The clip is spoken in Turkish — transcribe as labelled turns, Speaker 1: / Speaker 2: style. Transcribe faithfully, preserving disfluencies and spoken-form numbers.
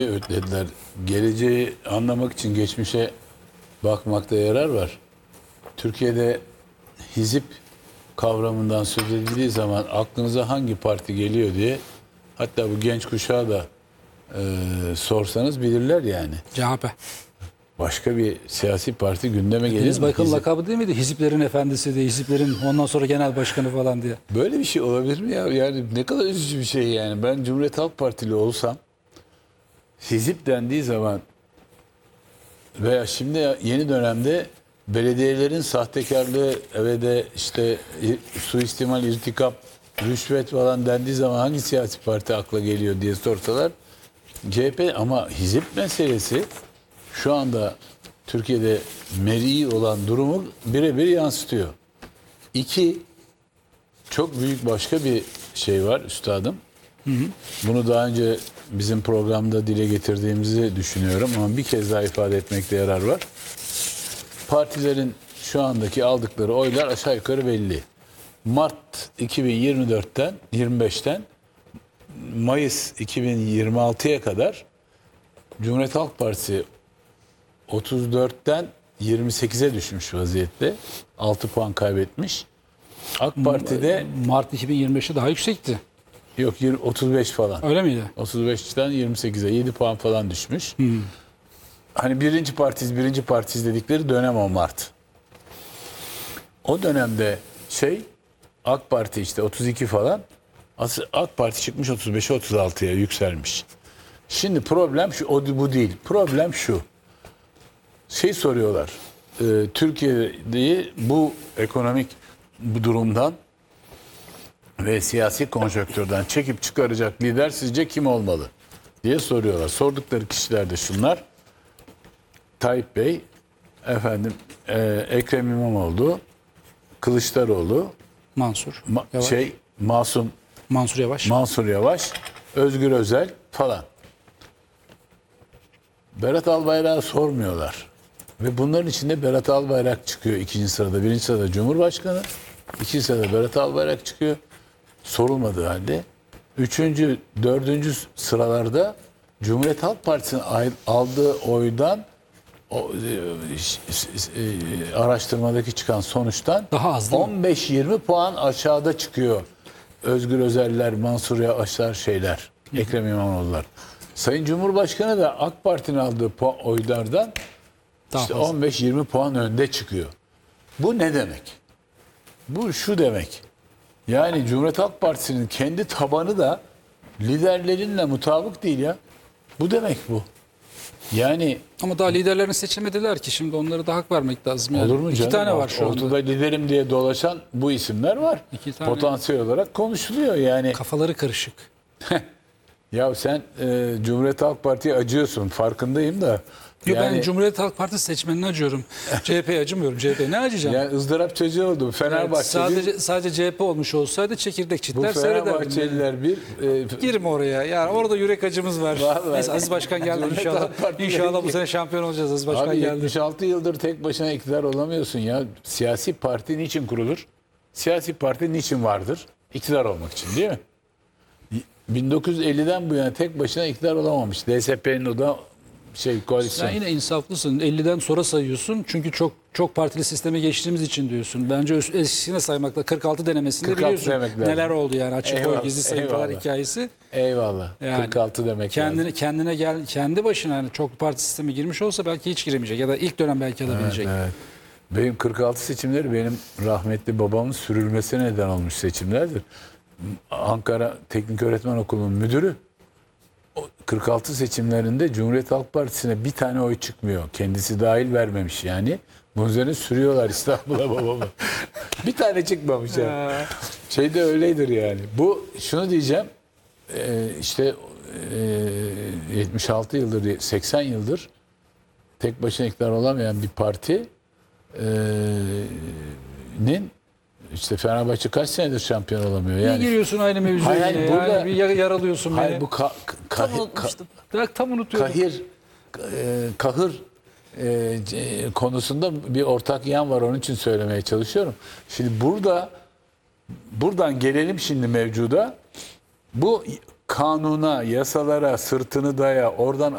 Speaker 1: öğütlediler. Geleceği anlamak için geçmişe bakmakta yarar var. Türkiye'de hizip kavramından söz edildiği zaman aklınıza hangi parti geliyor diye, hatta bu genç kuşağa da e, sorsanız bilirler yani.
Speaker 2: C H P.
Speaker 1: Başka bir siyasi parti gündeme gelir
Speaker 2: Deniz
Speaker 1: mi?
Speaker 2: Baykal'ın
Speaker 1: Hizip-
Speaker 2: lakabı değil miydi? Hiziplerin efendisi diye, hiziplerin ondan sonra genel başkanı falan diye.
Speaker 1: Böyle bir şey olabilir mi ya? Yani ne kadar üzücü bir şey yani. Ben Cumhuriyet Halk Partili olsam, hizip dendiği zaman veya şimdi yeni dönemde belediyelerin sahtekarlığı ve de işte suistimal, irtikap, rüşvet falan dendiği zaman hangi siyasi parti akla geliyor diye sorsalar C H P. Ama hizip meselesi şu anda Türkiye'de meri olan durumu birebir yansıtıyor. İki, çok büyük başka bir şey var üstadım. Hı hı. Bunu daha önce bizim programda dile getirdiğimizi düşünüyorum ama bir kez daha ifade etmekte yarar var. Partilerin şu andaki aldıkları oylar aşağı yukarı belli. Mart iki bin yirmi dörtten yirmi beşten Mayıs iki bin yirmi altıya kadar Cumhuriyet Halk Partisi otuz dörtten yirmi sekize düşmüş vaziyette. altı puan kaybetmiş. AK Parti'de
Speaker 2: Mart iki bin yirmi beşte daha yüksekti.
Speaker 1: yok otuz beş falan.
Speaker 2: Öyle miydi?
Speaker 1: otuz beşten yirmi sekize yedi puan falan düşmüş. Hmm. Hani birinci partiz birinci partiz dedikleri dönem o Mart. O dönemde şey AK Parti işte otuz iki falan, AK Parti çıkmış otuz beşe otuz altıya yükselmiş. Şimdi problem şu, o bu değil. Problem şu. Şey soruyorlar. E, Türkiye'yi bu ekonomik bu durumdan ve siyasi konjonktürden çekip çıkaracak lider sizce kim olmalı diye soruyorlar. Sordukları kişiler de şunlar: Tayyip Bey, efendim e, Ekrem İmamoğlu, Kılıçdaroğlu,
Speaker 2: Mansur
Speaker 1: ma-
Speaker 2: Yavaş.
Speaker 1: şey Masum
Speaker 2: Mansur Yavaş.
Speaker 1: Mansur Yavaş, Özgür Özel falan. Berat Albayrak'ı sormuyorlar. Ve bunların içinde Berat Albayrak çıkıyor ikinci sırada. Birinci sırada Cumhurbaşkanı, ikinci sırada Berat Albayrak çıkıyor. Sorulmadığı halde. Üçüncü, dördüncü sıralarda Cumhuriyet Halk Partisi'nin aldığı oydan o, e, e, araştırmadaki çıkan sonuçtan
Speaker 2: daha az değil mi?
Speaker 1: on beş yirmi puan aşağıda çıkıyor. Özgür Özeller, Mansur Yavaşlar, şeyler, Ekrem İmamoğlu'lar. Sayın Cumhurbaşkanı da AK Parti'nin aldığı puan, oylardan
Speaker 2: Daha
Speaker 1: işte
Speaker 2: fazla.
Speaker 1: on beş yirmi puan önde çıkıyor. Bu ne demek? Bu şu demek. Yani Cumhuriyet Halk Partisi'nin kendi tabanı da liderlerinle mutabık değil ya. Bu demek bu. Yani
Speaker 2: Ama daha liderlerini seçemediler ki, şimdi onlara da hak vermek lazım. Yani.
Speaker 1: olur mu canım?
Speaker 2: İki tane var şu anda.
Speaker 1: Ortada liderim diye dolaşan bu isimler var.
Speaker 2: İki tane.
Speaker 1: Potansiyel olarak konuşuluyor yani.
Speaker 2: Kafaları karışık.
Speaker 1: Ya sen e, Cumhuriyet Halk Parti'ye acıyorsun, farkındayım da.
Speaker 2: Yo,
Speaker 1: Yani,
Speaker 2: ben Cumhuriyet Halk Partisi seçmenine acıyorum. C H P'ye acımıyorum. C H P'ye ne acıyacağım?
Speaker 1: yani ızdırap çocuğu oldum.
Speaker 2: Evet,
Speaker 1: Fenerbahçeli.
Speaker 2: sadece sadece C H P olmuş olsaydı çekirdek
Speaker 1: bu
Speaker 2: çitler seyrederdim.
Speaker 1: Fenerbahçeliler bir e,
Speaker 2: Girme oraya. Yani orada yürek acımız var.
Speaker 1: Vallahi.
Speaker 2: Neyse, Aziz Başkan geldi
Speaker 1: Cumhuriyet
Speaker 2: inşallah.
Speaker 1: Halk Partisi
Speaker 2: İnşallah bu
Speaker 1: geldi.
Speaker 2: sene şampiyon olacağız. Aziz Başkan
Speaker 1: Abi
Speaker 2: geldi.
Speaker 1: yetmiş altı yıldır tek başına iktidar olamıyorsun ya. Siyasi parti niçin kurulur? Siyasi parti niçin vardır? İktidar olmak için, değil mi? bin dokuz yüz elliden bu yana tek başına iktidar olamamış. D S P'nin o da şey koalisyon.
Speaker 2: Sen yine insaflısın. elliden sonra sayıyorsun. Çünkü çok çok partili sisteme geçtiğimiz için diyorsun. Bence eskisine saymakla kırk altı denemesinde
Speaker 1: kırk altı
Speaker 2: biliyorsun
Speaker 1: demek lazım.
Speaker 2: neler oldu yani. Açık oy,
Speaker 1: Eyvallah,
Speaker 2: gizli sayım falan
Speaker 1: eyvallah.
Speaker 2: hikayesi.
Speaker 1: Eyvallah.
Speaker 2: Yani
Speaker 1: kırk altı demek
Speaker 2: kendine,
Speaker 1: lazım.
Speaker 2: Kendine gel, kendi başına yani çok parti sistemi girmiş olsa belki hiç giremeyecek. Ya da ilk dönem belki alabilecek.
Speaker 1: Evet, evet. Benim kırk altı seçimleri benim rahmetli babamın sürülmesine neden olmuş seçimlerdir. Ankara Teknik Öğretmen Okulu'nun müdürü, o kırk altı seçimlerinde Cumhuriyet Halk Partisi'ne bir tane oy çıkmıyor. Kendisi dahil vermemiş yani. Bunun üzerine sürüyorlar İstanbul'a babamı. Bir tane çıkmamış yani. Şey de öyledir yani. Bu şunu diyeceğim. e, işte e, yetmiş altı yıldır, seksen yıldır tek başına iktidar olamayan bir partinin işte Fenerbahçe kaç senedir şampiyon olamıyor
Speaker 2: Niye
Speaker 1: yani.
Speaker 2: giriyorsun aynı mevzuya
Speaker 1: Hayır,
Speaker 2: yine?
Speaker 1: hayır, burada-
Speaker 2: Yani bir yar- yaralıyorsun
Speaker 1: Hayır
Speaker 2: beni.
Speaker 1: bu ka, ka,
Speaker 2: Tam
Speaker 1: ka,
Speaker 2: unutmuştum. Ben tam unutuyorum.
Speaker 1: kahir e, kahır e, c- konusunda bir ortak yan var, onun için söylemeye çalışıyorum. Şimdi burada buradan gelelim şimdi mevcuda. Bu kanuna, yasalara sırtını daya, oradan